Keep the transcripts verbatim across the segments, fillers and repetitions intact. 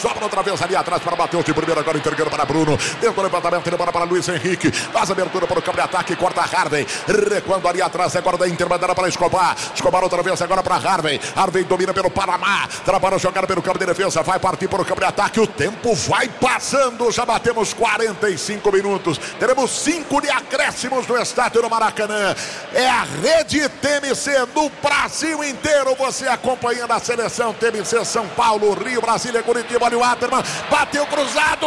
sobra outra vez ali atrás para bater o de primeiro, agora entregando para Bruno, dentro do levantamento, ele bora para Luiz Henrique, faz abertura para o campo de ataque, corta Harvey, recuando ali atrás, agora da intermediária para Escobar, Escobar outra vez agora para Harvey, Harvey domina pelo Panamá, trabalha jogar pelo campo de defesa, vai partir para o campo de ataque, o tempo vai passando, já batemos quarenta e cinco minutos, teremos cinco de acréscimos no estádio do Maracanã, é a rede T M C no Brasil inteiro, você acompanhando a seleção T M C São Paulo, Rio, Brasília, Curitiba, olha o Waterman, bateu cruzado,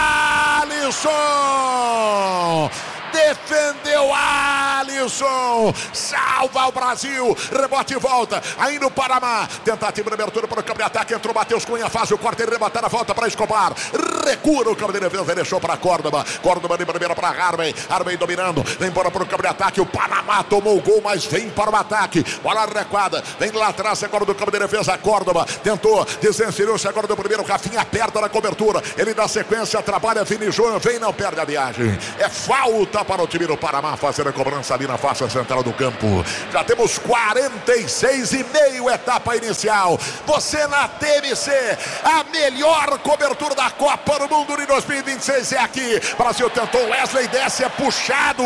Alisson! Defendeu Alisson, salva o Brasil, rebote e volta, aí no Panamá, tentativa de abertura para o campo de ataque, entrou Matheus Cunha, faz o corte e rebatar a volta para Escobar, recua o campo de defesa, deixou para Córdoba, Córdoba de primeira para Harvey, Harvey dominando, vem embora para o campo de ataque, o Panamá tomou o gol, mas vem para o ataque, bola recuada, vem lá atrás agora do campo de defesa, Córdoba, tentou, desencilhou-se agora do primeiro, Rafinha aperta na cobertura, ele dá sequência, trabalha, Vini Júnior, vem, não perde a viagem, é falta para o time do Panamá fazer a cobrança ali na faixa central do campo. Já temos quarenta e seis e meio etapa inicial. Você na T M C, a melhor cobertura da Copa do Mundo de dois mil e vinte e seis é aqui. Brasil tentou, Wesley desce, é puxado.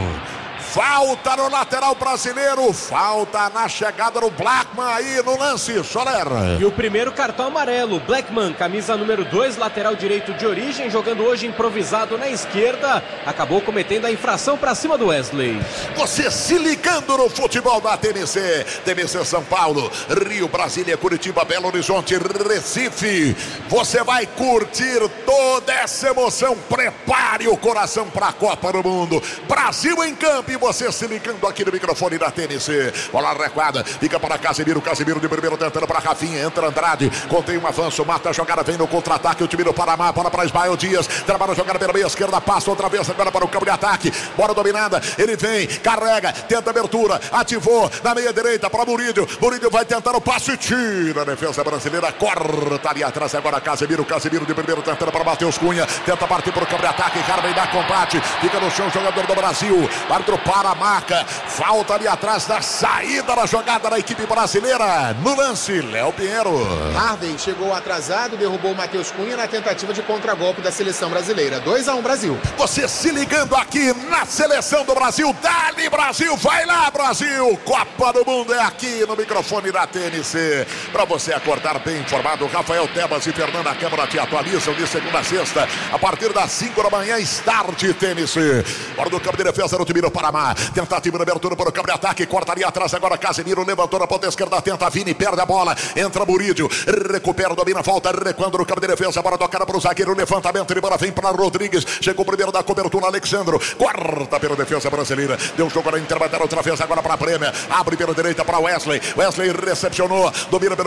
Falta no lateral brasileiro, falta na chegada do Blackman aí no lance, Soler. E o primeiro cartão amarelo, Blackman, camisa número dois, lateral direito de origem, jogando hoje improvisado na esquerda, acabou cometendo a infração para cima do Wesley. Você se ligando no futebol da T M C, T M C São Paulo, Rio, Brasília, Curitiba, Belo Horizonte, Recife. Você vai curtir toda essa emoção, prepare o coração para a Copa do Mundo. Brasil em campo e você se ligando aqui no microfone da T M C. Bola recuada, fica para Casemiro, Casemiro de primeiro tentando para Rafinha, entra Andrade, contém um avanço, mata a jogada, vem no contra-ataque, o time do Panamá, bola para Ismael Dias, trabalha a jogada pela meia esquerda, passa outra vez agora para o campo de ataque, bola dominada, ele vem, carrega, tenta abertura, ativou na meia direita para Murídio, Murídio vai tentar o passe e tira a defesa brasileira, corta ali atrás agora Casemiro, Casemiro de primeiro tentando para Matheus Cunha, tenta partir para o campo de ataque, Harvey dá combate, fica no chão, jogador do Brasil, árbitro para a marca, falta ali atrás da saída da jogada da equipe brasileira, no lance, Léo Pinheiro. Harvey chegou atrasado, derrubou o Matheus Cunha na tentativa de contragolpe da seleção brasileira, dois a um Brasil. Você se ligando aqui na seleção do Brasil, dali Brasil, vai lá Brasil, Copa do Mundo é aqui no microfone da T N C, para você acordar bem informado, Rafael Tebas e Fernanda Câmara te atualizam de segunda a sexta, a partir das cinco da manhã, Start T N C, fora do campo de defesa no time do Panamá, tentativa de abertura para o campo de ataque, corta ali atrás agora Casemiro, levantou na ponta esquerda, tenta Vini, perde a bola, entra Murídio, recupera, domina, volta, recuando no campo de defesa, bola tocada para o zagueiro, levantamento de bola, vem para Rodrigues, chegou primeiro da cobertura, Alexandro, corta pela defesa brasileira, deu jogo na intermediária outra vez agora para a Prêmia, abre pela direita para Wesley, Wesley recepcionou, domina pelo